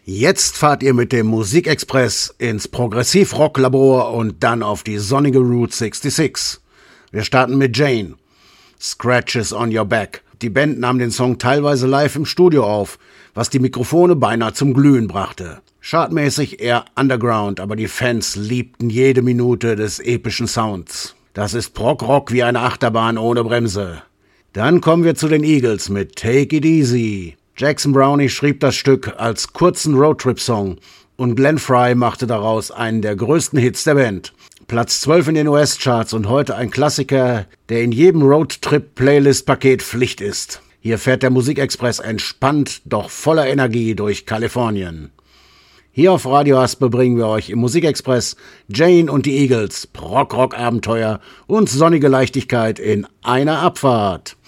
Jetzt fahrt ihr mit dem Musikexpress ins Progressiv-Rock-Labor und dann auf die sonnige Route 66. Wir starten mit Jane. Scratches on Your Back. Die Band nahm den Song teilweise live im Studio auf, was die Mikrofone beinahe zum Glühen brachte. Chartmäßig eher Underground, aber die Fans liebten jede Minute des epischen Sounds. Das ist Prog-Rock wie eine Achterbahn ohne Bremse. Dann kommen wir zu den Eagles mit Take It Easy. Jackson Brownie schrieb das Stück als kurzen Roadtrip-Song und Glenn Frey machte daraus einen der größten Hits der Band. Platz 12 in den US-Charts und heute ein Klassiker, der in jedem Roadtrip-Playlist-Paket Pflicht ist. Hier fährt der Musikexpress entspannt, doch voller Energie durch Kalifornien. Hier auf Radio Haspe bringen wir euch im Musikexpress Jane und die Eagles, Prog-Rock-Abenteuer und sonnige Leichtigkeit in einer Abfahrt.